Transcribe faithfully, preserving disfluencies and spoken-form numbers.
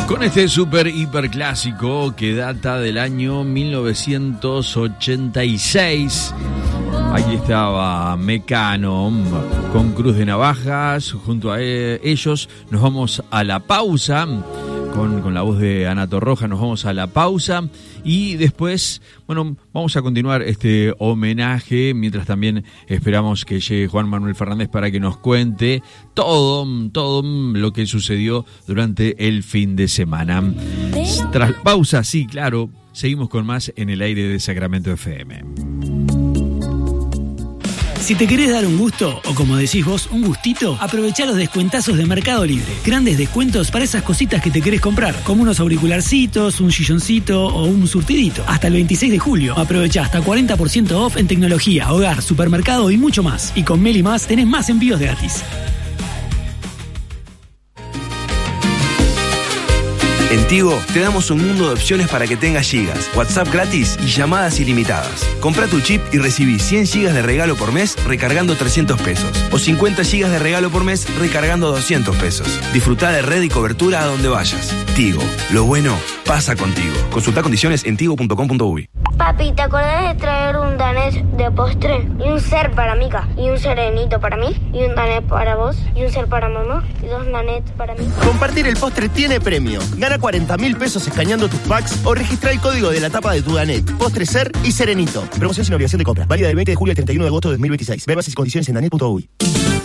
Con este super hiper clásico que data del año mil novecientos ochenta y seis. Aquí estaba Mecano con Cruz de Navajas. Junto a ellos nos vamos a la pausa. Con, con la voz de Ana Torroja nos vamos a la pausa. Y después, bueno, vamos a continuar este homenaje. Mientras también esperamos que llegue Juan Manuel Fernández para que nos cuente todo, todo lo que sucedió durante el fin de semana. Tras la pausa, sí, claro, seguimos con más en el aire de Sacramento F M. Si te querés dar un gusto, o como decís vos, un gustito, aprovechá los descuentazos de Mercado Libre. Grandes descuentos para esas cositas que te querés comprar, como unos auricularcitos, un silloncito o un surtidito. Hasta el veintiséis de julio, aprovechá hasta cuarenta por ciento off en tecnología, hogar, supermercado y mucho más. Y con Meli Más tenés más envíos gratis. En Tigo te damos un mundo de opciones para que tengas gigas, WhatsApp gratis y llamadas ilimitadas. Comprá tu chip y recibí cien gigas de regalo por mes recargando trescientos pesos. O cincuenta gigas de regalo por mes recargando doscientos pesos. Disfrutá de red y cobertura a donde vayas. Tigo, lo bueno pasa contigo. Consultá condiciones en tigo punto com punto uy. Papi, ¿te acordás de traer un danés de postre? Y un ser para Mica, y un serenito para mí, y un danés para vos, y un ser para mamá, y dos danés para mí. Compartir el postre tiene premio. Gana cuarenta mil pesos escaneando tus packs o registra el código de la tapa de tu danet. Postre, ser y serenito. Promoción sin obligación de compra. Válida del veinte de julio al treinta y uno de agosto de dos mil veintiséis. Ve bases y condiciones en danet punto uy.